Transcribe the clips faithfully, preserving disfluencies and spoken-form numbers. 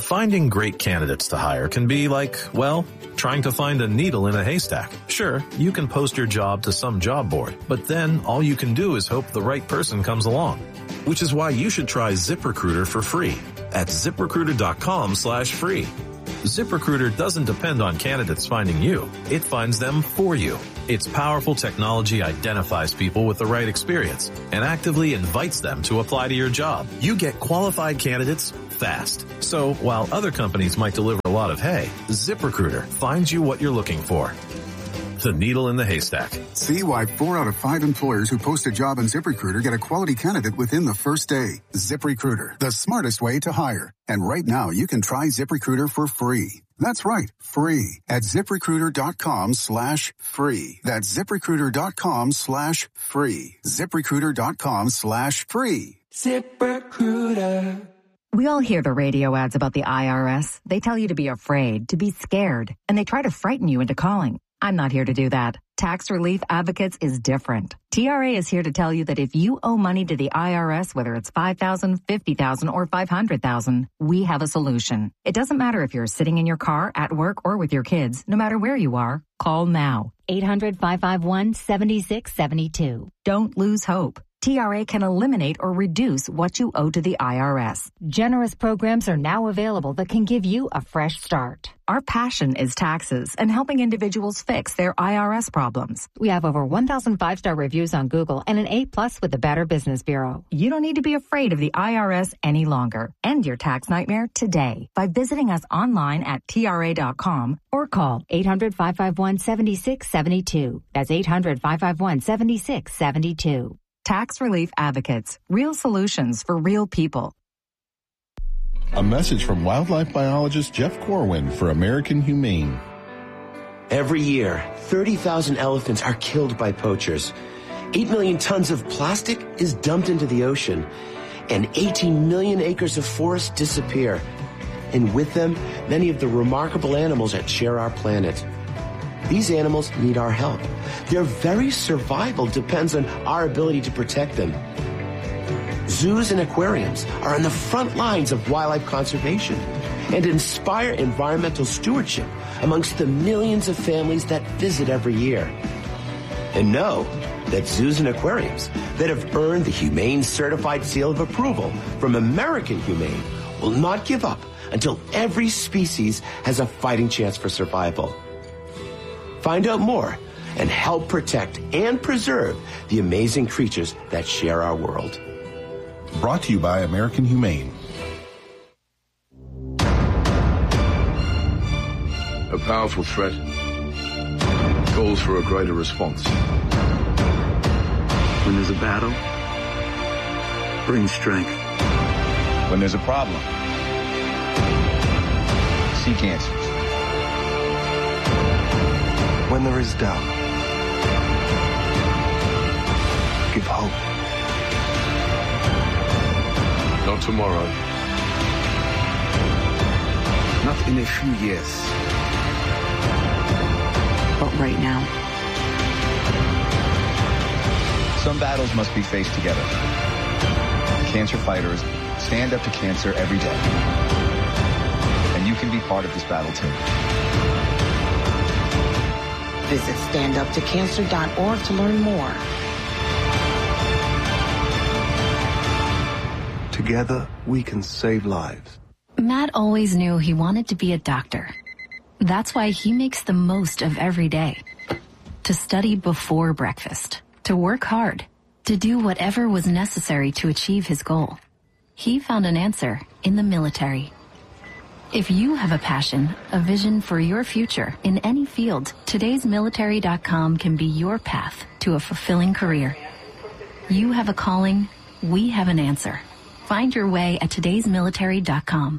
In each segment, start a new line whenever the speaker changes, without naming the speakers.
Finding great candidates to hire can be like, well, trying to find a needle in a haystack. Sure, you can post your job to some job board, but then all you can do is hope the right person comes along. Which is why you should try ZipRecruiter for free at ZipRecruiter.com slash free. ZipRecruiter doesn't depend on candidates finding you. It finds them for you. Its powerful technology identifies people with the right experience and actively invites them to apply to your job. You get qualified candidates fast. So while other companies might deliver a lot of hay, ZipRecruiter finds you what you're looking for. The needle in the haystack.
See why four out of five employers who post a job on ZipRecruiter get a quality candidate within the first day. ZipRecruiter, the smartest way to hire. And right now, you can try ZipRecruiter for free. That's right, free at ZipRecruiter.com slash free. That's ZipRecruiter.com slash free. ZipRecruiter.com slash free.
ZipRecruiter.
We all hear the radio ads about the I R S. They tell you to be afraid, to be scared, and they try to frighten you into calling. I'm not here to do that. Tax Relief Advocates is different. T R A is here to tell you that if you owe money to the I R S, whether it's five thousand dollars, fifty thousand dollars, or five hundred thousand dollars, we have a solution. It doesn't matter if you're sitting in your car, at work, or with your kids. No matter where you are, call now.
eight hundred, five five one, seven six seven two.
Don't lose hope. T R A can eliminate or reduce what you owe to the I R S.
Generous programs are now available that can give you a fresh start.
Our passion is taxes and helping individuals fix their I R S problems.
We have over one thousand five-star reviews on Google and an A plus with the Better Business Bureau.
You don't need to be afraid of the I R S any longer. End your tax nightmare today by visiting us online at T R A dot com or call
eight hundred, five five one, seven six seven two. That's eight hundred, five five one, seven six seven two.
Tax Relief Advocates. Real solutions for real people.
A message from wildlife biologist Jeff Corwin for American Humane.
Every year, thirty thousand elephants are killed by poachers. eight million tons of plastic is dumped into the ocean. And eighteen million acres of forest disappear. And with them, many of the remarkable animals that share our planet. These animals need our help. Their very survival depends on our ability to protect them. Zoos and aquariums are on the front lines of wildlife conservation and inspire environmental stewardship amongst the millions of families that visit every year. And know that zoos and aquariums that have earned the Humane Certified Seal of Approval from American Humane will not give up until every species has a fighting chance for survival. Find out more and help protect and preserve the amazing creatures that share our world.
Brought to you by American Humane.
A powerful threat calls for a greater response.
When there's a battle, bring strength.
When there's a problem, seek answers.
When there is doubt, give hope.
Not tomorrow.
Not in a few years.
But right now.
Some battles must be faced together. Cancer fighters stand up to cancer every day. And you can be part of this battle too.
Visit stand up to cancer dot org to learn more.
Together, we can save lives.
Matt always knew he wanted to be a doctor. That's why he makes the most of every day. To study before breakfast, to work hard, to do whatever was necessary to achieve his goal. He found an answer in the military. If you have a passion, a vision for your future in any field, todays military dot com can be your path to a fulfilling career. You have a calling, we have an answer. Find your way at todays military dot com.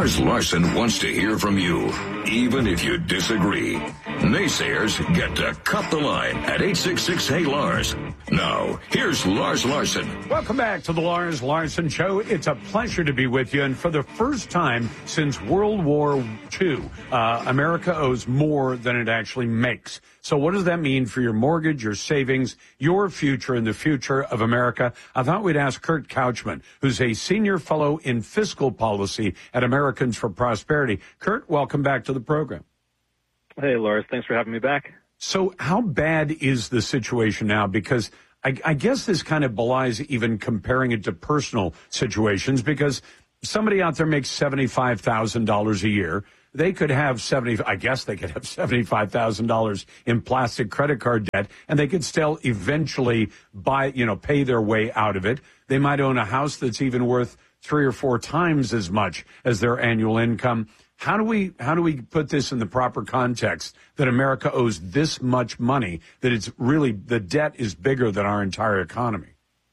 Lars Larson wants to hear from you, even if you disagree. Naysayers get to cut the line at eight six six, hey Lars. Now, here's Lars Larson.
Welcome back to the Lars Larson Show. It's a pleasure to be with you. And for the first time since World War Two, uh, America owes more than it actually makes. So what does that mean for your mortgage, your savings, your future, and the future of America? I thought we'd ask Kurt Couchman, who's a senior fellow in fiscal policy at Americans for Prosperity. Kurt, welcome back to the program.
Hey, Lars. Thanks for having me back.
So how bad is the situation now? Because I, I guess this kind of belies even comparing it to personal situations, because somebody out there makes seventy-five thousand dollars a year. They could have seventy. I guess they could have seventy-five thousand dollars in plastic credit card debt, and they could still eventually buy, you know, pay their way out of it. They might own a house that's even worth three or four times as much as their annual income. How do we how do we put this in the proper context that America owes this much money, that it's really, the debt is bigger than our entire economy?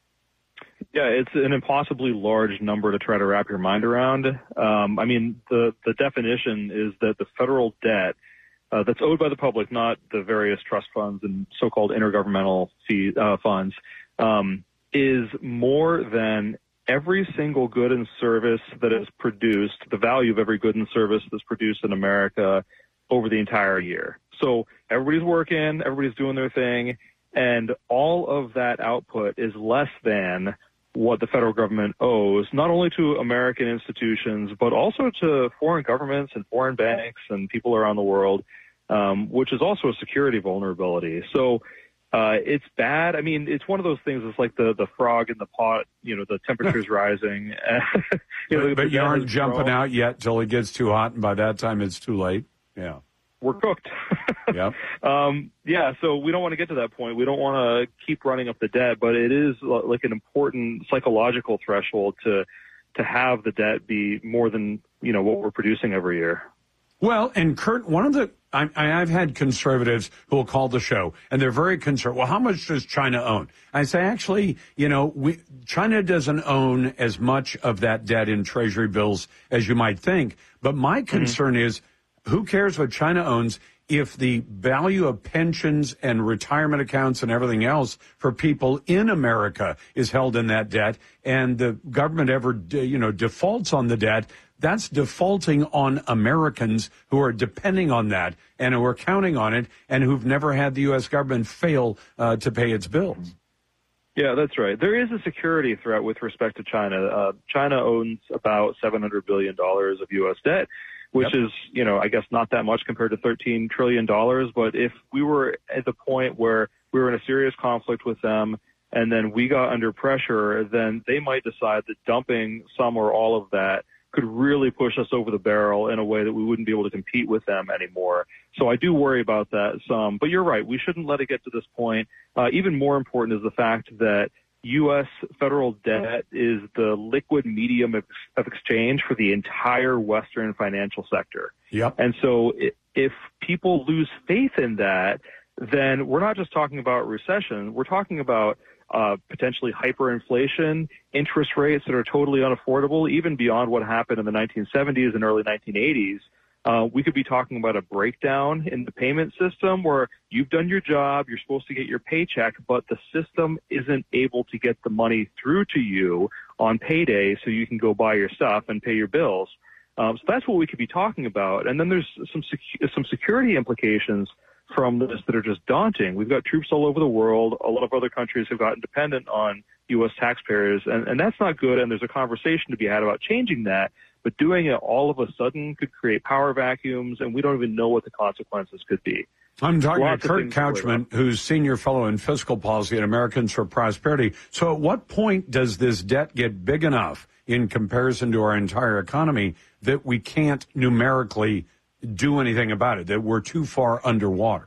Yeah, it's an impossibly large number to try to wrap your mind around. Um, I mean, the, the definition is that the federal debt uh, that's owed by the public, not the various trust funds and so-called intergovernmental fee, uh, funds, um, is more than every single good and service that is produced, the value of every good and service that's produced in America over the entire year. So everybody's working, everybody's doing their thing, and all of that output is less than what the federal government owes, not only to American institutions, but also to foreign governments and foreign banks and people around the world, um, which is also a security vulnerability. So Uh, it's bad. I mean, it's one of those things. It's like the, the frog in the pot, you know, the temperature's rising. you know,
but but you aren't jumping out yet till it gets too hot, and by that time it's too late. Yeah.
We're cooked.
Yep.
Um, yeah, so we don't want to get to that point. We don't want to keep running up the debt, but it is like an important psychological threshold to to have the debt be more than, you know, what we're producing every year.
Well, and Kurt, one of the, I, I've had conservatives who will call the show, and they're very concerned. Well, how much does China own? I say, actually, you know, we, China doesn't own as much of that debt in treasury bills as you might think. But my concern mm-hmm. is, who cares what China owns if the value of pensions and retirement accounts and everything else for people in America is held in that debt, and the government ever, you know, defaults on the debt? That's defaulting on Americans who are depending on that and who are counting on it and who've never had the U S government fail uh, to pay its bills.
Yeah, that's right. There is a security threat with respect to China. Uh, China owns about seven hundred billion dollars of U S debt, which yep. is, you know, I guess not that much compared to thirteen trillion dollars. But if we were at the point where we were in a serious conflict with them and then we got under pressure, then they might decide that dumping some or all of that could really push us over the barrel in a way that we wouldn't be able to compete with them anymore. So I do worry about that some. But you're right, we shouldn't let it get to this point. Uh, even more important is the fact that U S federal debt is the liquid medium of, of exchange for the entire Western financial sector.
Yep.
And so if people lose faith in that, then we're not just talking about recession. We're talking about Uh, potentially hyperinflation, interest rates that are totally unaffordable, even beyond what happened in the nineteen seventies and early nineteen eighties. Uh, we could be talking about a breakdown in the payment system where you've done your job, you're supposed to get your paycheck, but the system isn't able to get the money through to you on payday so you can go buy your stuff and pay your bills. Um, so that's what we could be talking about. And then there's some sec- some security implications from this that are just daunting. We've got troops all over the world. A lot of other countries have gotten dependent on U S taxpayers, and, and that's not good, and there's a conversation to be had about changing that. But doing it all of a sudden could create power vacuums, and we don't even know what the consequences could be.
I'm talking Lots to Kurt Couchman, who's senior fellow in fiscal policy at Americans for Prosperity. So at what point does this debt get big enough in comparison to our entire economy that we can't numerically do anything about it, that we're too far underwater?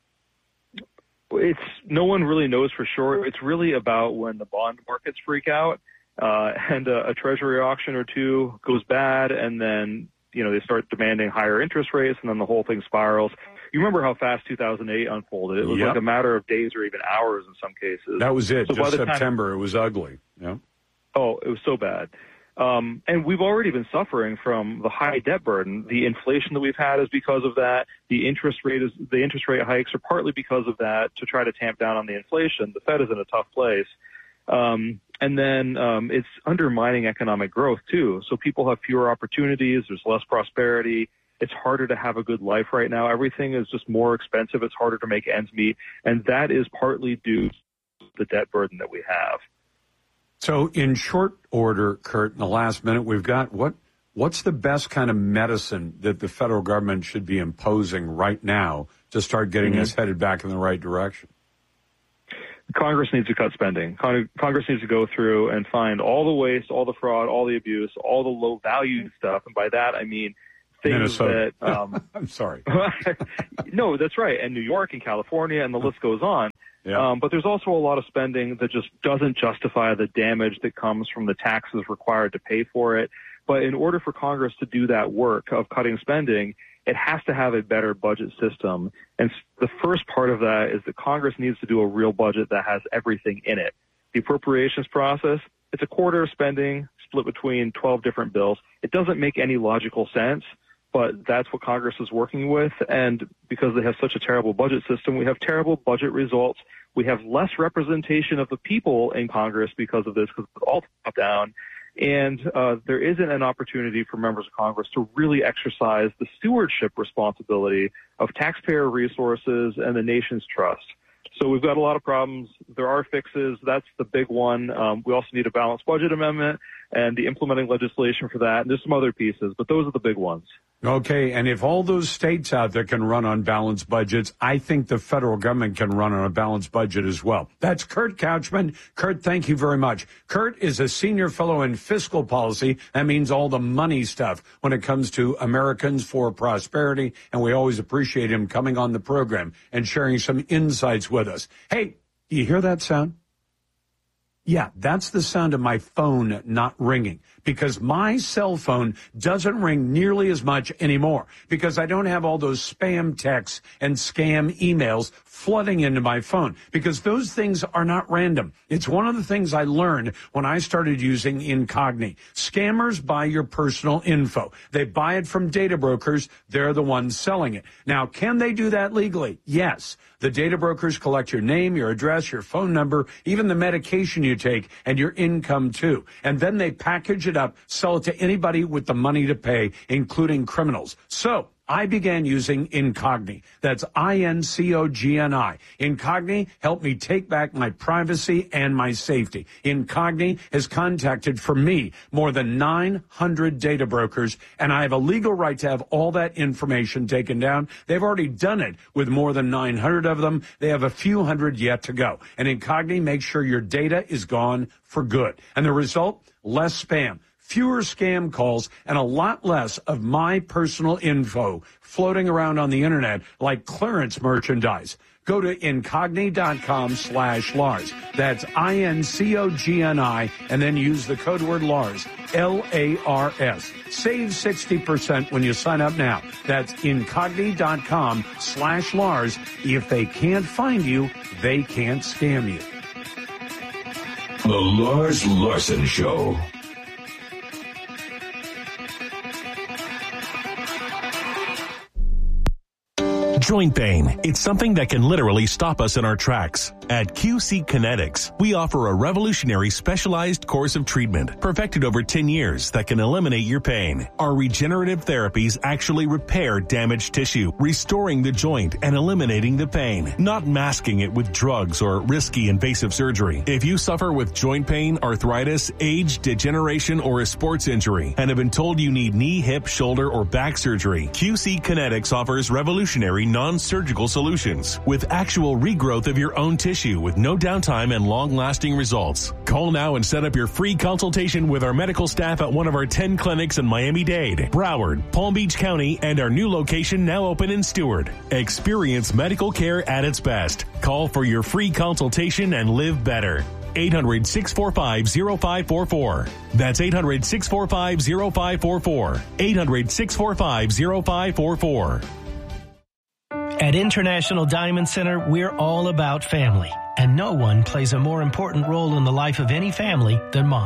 It's no one really knows for sure. It's really about when the bond markets freak out uh, and a, a treasury auction or two goes bad, and then, you know, they start demanding higher interest rates, and then the whole thing spirals. You remember how fast two thousand eight unfolded. It was yep. like a matter of days or even hours in some cases.
That was it.
So
Just September. Time, it was ugly. Yeah.
Oh, it was so bad. Um, and we've already been suffering from the high debt burden. The inflation that we've had is because of that. The interest rate is the interest rate hikes are partly because of that to try to tamp down on the inflation. The Fed is in a tough place. Um, and then um, it's undermining economic growth, too. So people have fewer opportunities. There's less prosperity. It's harder to have a good life right now. Everything is just more expensive. It's harder to make ends meet. And that is partly due to the debt burden that we have.
So in short order, Kurt, in the last minute, we've got what what's the best kind of medicine that the federal government should be imposing right now to start getting mm-hmm. us headed back in the right direction?
Congress needs to cut spending. Con- Congress needs to go through and find all the waste, all the fraud, all the abuse, all the low value stuff. And by that, I mean things
Minnesota.
that... Um,
I'm sorry.
No, that's right. And New York and California, and the list goes on.
Yeah.
Um, but there's also a lot of spending that just doesn't justify the damage that comes from the taxes required to pay for it. But in order for Congress to do that work of cutting spending, it has to have a better budget system. And the first part of that is that Congress needs to do a real budget that has everything in it. The appropriations process, it's a quarter of spending split between twelve different bills. It doesn't make any logical sense, but that's what Congress is working with. And because they have such a terrible budget system, we have terrible budget results. We have less representation of the people in Congress because of this, because it's all top down. And uh, there isn't an opportunity for members of Congress to really exercise the stewardship responsibility of taxpayer resources and the nation's trust. So we've got a lot of problems. There are fixes. That's the big one. Um, we also need a balanced budget amendment and the implementing legislation for that. And there's some other pieces, but those are the big ones.
Okay, and if all those states out there can run on balanced budgets, I think the federal government can run on a balanced budget as well. That's Kurt Couchman. Kurt, thank you very much. Kurt is a senior fellow in fiscal policy. That means all the money stuff when it comes to Americans for Prosperity, and we always appreciate him coming on the program and sharing some insights with us. Hey, do you hear that sound? Yeah, that's the sound of my phone not ringing, because my cell phone doesn't ring nearly as much anymore because I don't have all those spam texts and scam emails flooding into my phone, because those things are not random. It's one of the things I learned when I started using Incogni. Scammers buy your personal info. They buy it from data brokers. They're the ones selling it. Now, can they do that legally? Yes. The data brokers collect your name, your address, your phone number, even the medication you take, and your income too. And then they package it up, sell it to anybody with the money to pay, including criminals. So I began using Incogni. That's I N C O G N I. Incogni helped me take back my privacy and my safety. Incogni has contacted for me more than nine hundred data brokers, and I have a legal right to have all that information taken down. They've already done it with more than nine hundred of them. They have a few hundred yet to go. And Incogni makes sure your data is gone for good. And the result? Less spam, fewer scam calls, and a lot less of my personal info floating around on the internet like clearance merchandise. Go to Incogni.com slash Lars. That's I N C O G N I, and then use the code word Lars, L A R S. Save sixty percent when you sign up now. That's Incogni.com slash Lars. If they can't find you, they can't scam you.
The Lars Larson Show.
Joint pain. It's something that can literally stop us in our tracks. At Q C Kinetics, we offer a revolutionary specialized course of treatment perfected over ten years that can eliminate your pain. Our regenerative therapies actually repair damaged tissue, restoring the joint and eliminating the pain, not masking it with drugs or risky invasive surgery. If you suffer with joint pain, arthritis, age, degeneration, or a sports injury and have been told you need knee, hip, shoulder, or back surgery, Q C Kinetics offers revolutionary non-surgical solutions with actual regrowth of your own tissue with no downtime and long-lasting results. Call now and set up your free consultation with our medical staff at one of our ten clinics in Miami-Dade, Broward, Palm Beach County, and our new location now open in Stewart. Experience medical care at its best. Call for your free consultation and live better. eight hundred, six four five, zero five four four. That's eight hundred, six four five, zero five four four. eight hundred, six four five, zero five four four.
At International Diamond Center, we're all about family, and no one plays a more important role in the life of any family than mom.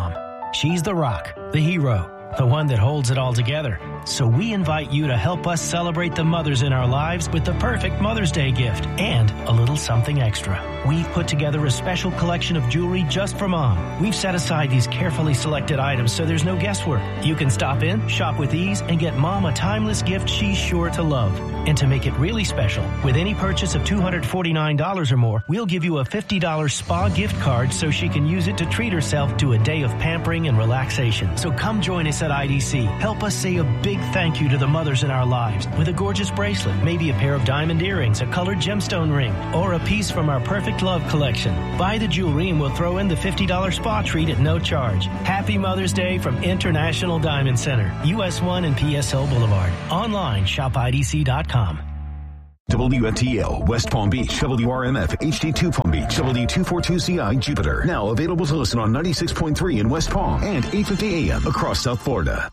She's the rock, the hero, the one that holds it all together. So we invite you to help us celebrate the mothers in our lives with the perfect Mother's Day gift and a little something extra. We've put together a special collection of jewelry just for Mom. We've set aside these carefully selected items so there's no guesswork. You can stop in, shop with ease, and get Mom a timeless gift she's sure to love. And to make it really special, with any purchase of two hundred forty-nine dollars or more, we'll give you a fifty dollars spa gift card so she can use it to treat herself to a day of pampering and relaxation. So come join us at I D C. Help us say a big thank you to the mothers in our lives with a gorgeous bracelet, maybe a pair of diamond earrings, a colored gemstone ring, or a piece from our Perfect Love collection. Buy the jewelry and we'll throw in the fifty dollars spa treat at no charge. Happy Mother's Day from International Diamond Center, U S one and P S L Boulevard. Online, shop I D C dot com.
W F T L, West Palm Beach, W R M F, H D two Palm Beach, W two forty-two C I, Jupiter. Now available to listen on ninety-six point three in West Palm and eight fifty A M across South Florida.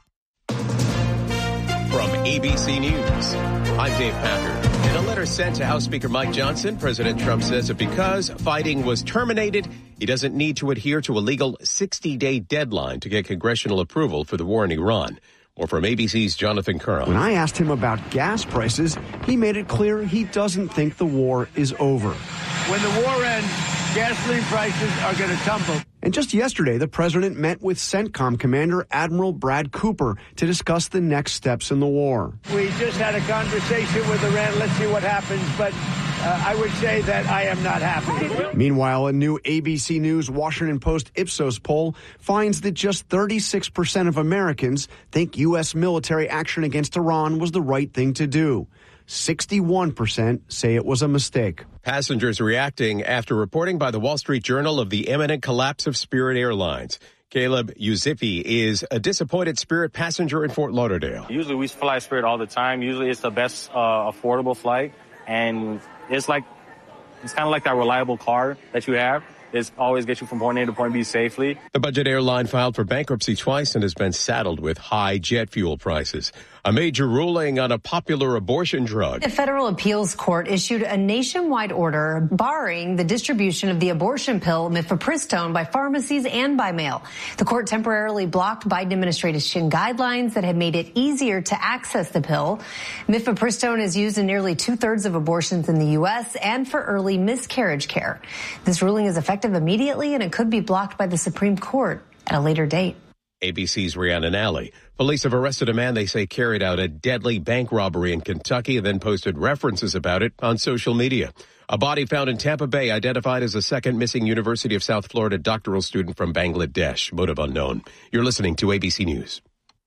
From A B C News, I'm Dave Packard. In a letter sent to House Speaker Mike Johnson, President Trump says that because fighting was terminated, he doesn't need to adhere to a legal sixty-day deadline to get congressional approval for the war in Iran. More from A B C's Jonathan Curran.
When I asked him about gas prices, he made it clear he doesn't think the war is over.
When the war ends, gasoline prices are going to tumble.
And just yesterday, the president met with CENTCOM Commander Admiral Brad Cooper to discuss the next steps in the war.
We just had a conversation with Iran. Let's see what happens. But uh, I would say that I am not happy.
Meanwhile, a new A B C News Washington Post Ipsos poll finds that just thirty-six percent of Americans think U S military action against Iran was the right thing to do. sixty-one percent say it was a mistake.
Passengers reacting after reporting by the Wall Street Journal of the imminent collapse of Spirit Airlines. Caleb Yuzifi is a disappointed Spirit passenger in Fort Lauderdale.
Usually we fly Spirit all the time. Usually it's the best uh, affordable flight. And it's like, it's kind of like that reliable car that you have. It always gets you from point A to point B safely.
The budget airline filed for bankruptcy twice and has been saddled with high jet fuel prices. A major ruling on a popular abortion drug.
The federal appeals court issued a nationwide order barring the distribution of the abortion pill mifepristone by pharmacies and by mail. The court temporarily blocked Biden administration guidelines that had made it easier to access the pill. Mifepristone is used in nearly two-thirds of abortions in the U S and for early miscarriage care. This ruling is effective immediately, and it could be blocked by the Supreme Court at a later date.
A B C's Rhiannon Alley. Police have arrested a man they say carried out a deadly bank robbery in Kentucky and then posted references about it on social media. A body found in Tampa Bay identified as a second missing University of South Florida doctoral student from Bangladesh. Motive unknown. You're listening to A B C News.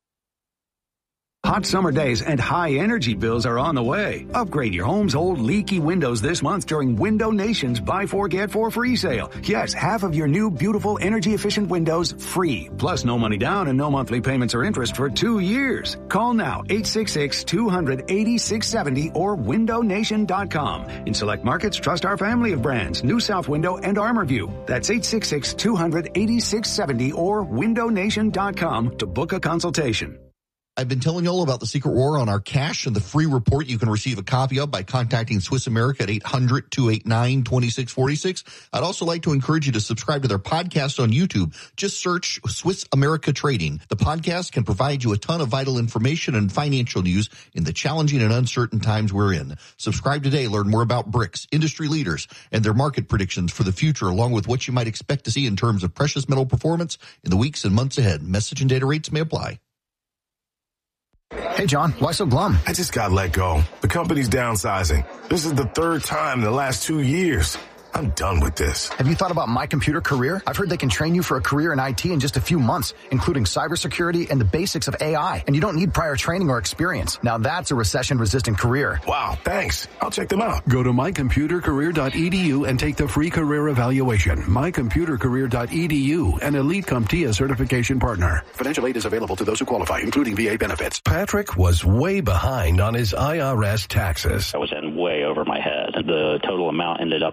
Hot summer days and high energy bills are on the way. Upgrade your home's old leaky windows this month during Window Nation's Buy Four, Get Four free sale. Yes, half of your new beautiful energy efficient windows free. Plus no money down and no monthly payments or interest for two years. Call now eight six six, two hundred, eighty-six seventy or window nation dot com. In select markets, trust our family of brands, New South Window and ArmorView. That's eight six six, two hundred, eighty-six seventy or window nation dot com to book a consultation.
I've been telling you all about the Secret War on our cash and the free report you can receive a copy of by contacting Swiss America at eight hundred, two eight nine, two six four six. I'd also like to encourage you to subscribe to their podcast on YouTube. Just search Swiss America Trading. The podcast can provide you a ton of vital information and financial news in the challenging and uncertain times we're in. Subscribe today. Learn more about BRICS, industry leaders, and their market predictions for the future, along with what you might expect to see in terms of precious metal performance in the weeks and months ahead. Message and data rates may apply.
Hey, John, why so glum?
I just got let go. The company's downsizing. This is the third time in the last two years. I'm done with this.
Have you thought about My Computer Career? I've heard they can train you for a career in I T in just a few months, including cybersecurity and the basics of A I. And you don't need prior training or experience. Now that's a recession-resistant career.
Wow, thanks. I'll check them out.
Go to my computer career dot e d u and take the free career evaluation. my computer career dot e d u, an elite CompTIA certification partner. Financial aid is available to those who qualify, including V A benefits.
Patrick was way behind on his I R S taxes.
I was in way over my head. The total amount ended up being somewhere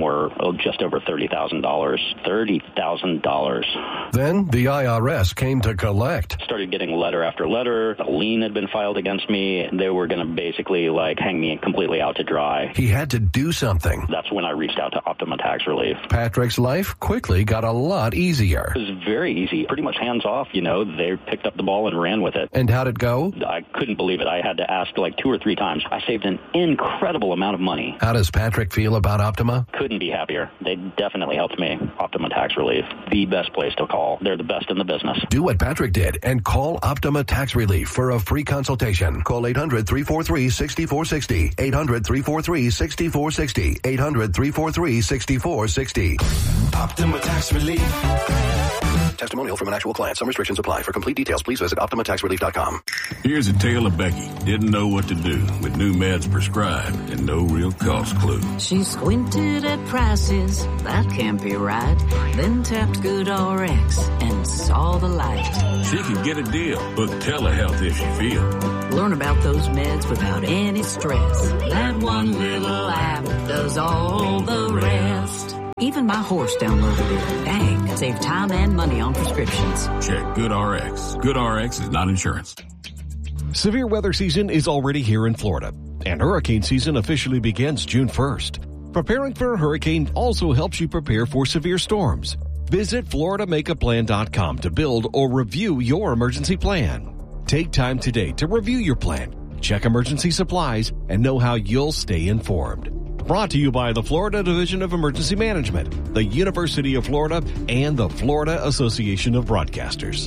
for oh, just over thirty thousand dollars. thirty thousand dollars.
Then the I R S came to collect.
Started getting letter after letter. A lien had been filed against me. They were going to basically like hang me completely out to dry.
He had to do something.
That's when I reached out to Optima Tax Relief.
Patrick's life quickly got a lot easier.
It was very easy, pretty much hands off. You know, they picked up the ball and ran with it.
And how'd it go?
I couldn't believe it. I had to ask like two or three times. I saved an incredible amount of money.
How does Patrick feel about Optima?
Couldn't be happier. They definitely helped me. Optima Tax Relief, the best place to call. They're the best in the business.
Do what Patrick did and call Optima Tax Relief for a free consultation. Call eight hundred, three four three, six four six zero. eight hundred, three four three, six four six zero. eight hundred, three four three, six four six zero.
Optima Tax Relief.
Testimonial from an actual client. Some restrictions apply. For complete details, please visit optima tax relief dot com.
Here's a tale of Becky. Didn't know what to do with new meds prescribed and no real cost clue.
She squinted at prices, that can't be right. Then tapped GoodRx and saw the light.
She could get a deal, book telehealth if she feel.
Learn about those meds without any stress. That one little app does all the rest. Even my horse downloaded it. Dang, save time and money on prescriptions.
Check GoodRx. GoodRx is not insurance.
Severe weather season is already here in Florida, and hurricane season officially begins June first. Preparing for a hurricane also helps you prepare for severe storms. Visit Florida Make A Plan dot com to build or review your emergency plan. Take time today to review your plan, check emergency supplies, and know how you'll stay informed. Brought to you by the Florida Division of Emergency Management, the University of Florida, and the Florida Association of Broadcasters.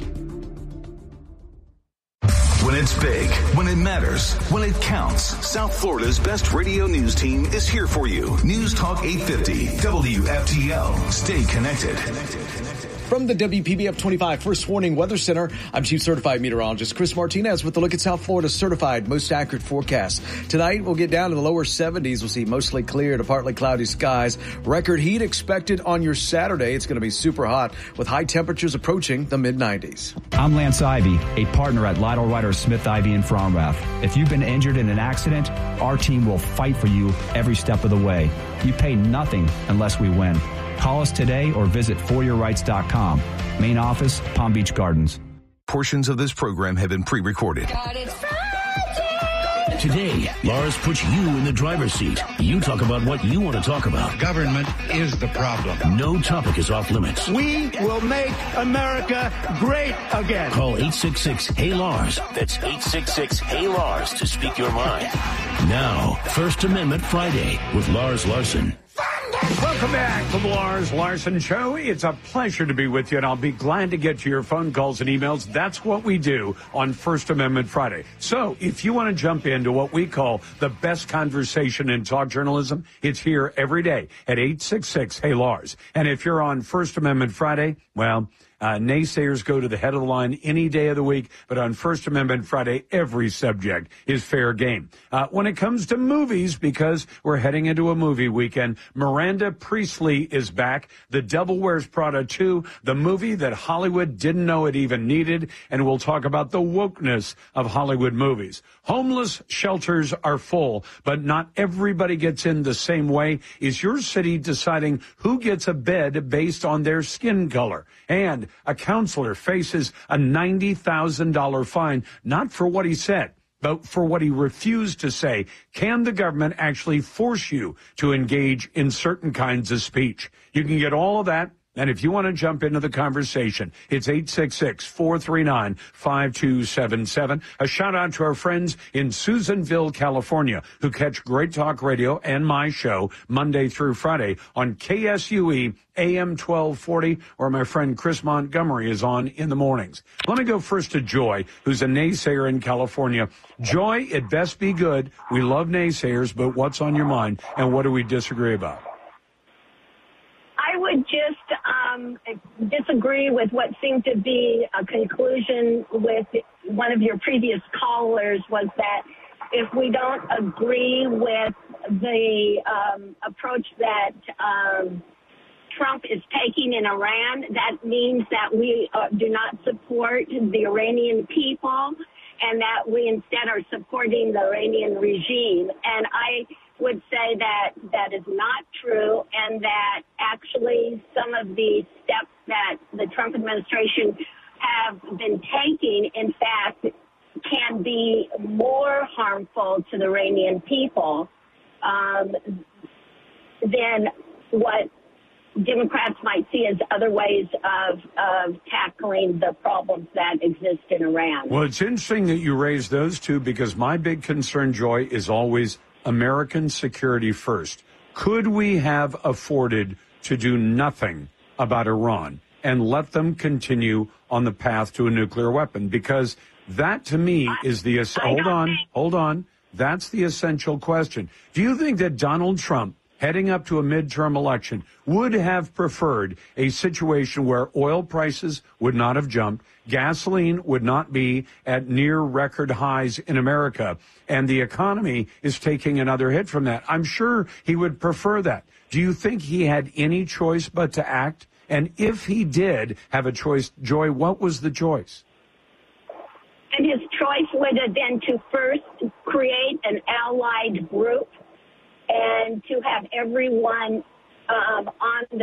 When it's big, when it matters, when it counts, South Florida's best radio news team is here for you. News Talk eight fifty, W F T L. Stay connected.
From the W P B F twenty-five First Warning Weather Center, I'm Chief Certified Meteorologist Chris Martinez with a look at South Florida's certified most accurate forecast. Tonight, we'll get down to the lower seventies. We'll see mostly clear to partly cloudy skies. Record heat expected on your Saturday. It's going to be super hot with high temperatures approaching the mid nineties.
I'm Lance Ivy, a partner at Lytle Ryder Smith Ivy in Fromrath. If you've been injured in an accident, our team will fight for you every step of the way. You pay nothing unless we win. Call us today or visit for your rights dot com. Main office, Palm Beach Gardens.
Portions of this program have been pre-recorded.
Today, Lars puts you in the driver's seat. You talk about what you want to talk about.
Government is the problem.
No topic is off limits.
We will make America great again.
Call eight six six, H E Y, Lars. That's eight six six, H E Y, Lars to speak your mind. Now, First Amendment Friday with Lars Larson.
Welcome back to the Lars Larson Show. It's a pleasure to be with you, and I'll be glad to get to your phone calls and emails. That's what we do on First Amendment Friday. So if you want to jump into what we call the best conversation in talk journalism, it's here every day at eight six six, H E Y, Lars. And if you're on First Amendment Friday, well, Uh, naysayers go to the head of the line any day of the week, but on First Amendment Friday, every subject is fair game. Uh, when it comes to movies, because we're heading into a movie weekend, Miranda Priestley is back. The Devil Wears Prada two, the movie that Hollywood didn't know it even needed, and we'll talk about the wokeness of Hollywood movies. Homeless shelters are full, but not everybody gets in the same way. Is your city deciding who gets a bed based on their skin color? And a counselor faces a ninety thousand dollars fine, not for what he said, but for what he refused to say. Can the government actually force you to engage in certain kinds of speech? You can get all of that. And if you want to jump into the conversation, it's eight six six, four three nine, five two seven seven. A shout out to our friends in Susanville, California, who catch Great Talk Radio and my show Monday through Friday on K S U E A M twelve forty, where my friend Chris Montgomery is on in the mornings. Let me go first to Joy, who's a naysayer in California. Joy, it best be good. We love naysayers, but what's on your mind and what do we disagree about?
I would just um, disagree with what seemed to be a conclusion with one of your previous callers, was that if we don't agree with the um, approach that um, Trump is taking in Iran, that means that we uh, do not support the Iranian people and that we instead are supporting the Iranian regime. And I would say that that is not true, and that actually some of the steps that the Trump administration have been taking, in fact, can be more harmful to the Iranian people um, than what Democrats might see as other ways of, of tackling the problems that exist in Iran.
Well, it's interesting that you raise those two, because my big concern, Joy, is always American security first. Could we have afforded to do nothing about Iran and let them continue on the path to a nuclear weapon? Because that, to me, is the... I hold on, think- hold on. That's the essential question. Do you think that Donald Trump, heading up to a midterm election, would have preferred a situation where oil prices would not have jumped, gasoline would not be at near record highs in America, and the economy is taking another hit from that? I'm sure he would prefer that. Do you think he had any choice but to act? And if he did have a choice, Joy, what was the choice?
And his choice would have been to first create an allied group and to have everyone um, on the